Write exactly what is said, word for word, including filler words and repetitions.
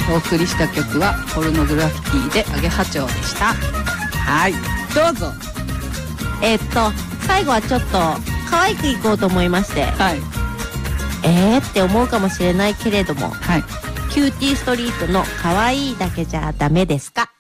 お送りした曲はポルノグラフィティでアゲハチョウでした。はい、どうぞ。 えー、っと最後はちょっと可愛くいこうと思いまして、はい、えーって思うかもしれないけれども、はい、キューティーストリートの可愛いだけじゃダメですか。